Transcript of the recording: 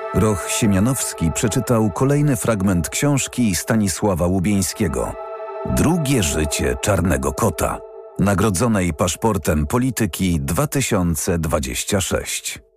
Roch Siemianowski przeczytał kolejny fragment książki Stanisława Łubieńskiego „Drugie życie czarnego kota”, nagrodzonej Paszportem Polityki 2026.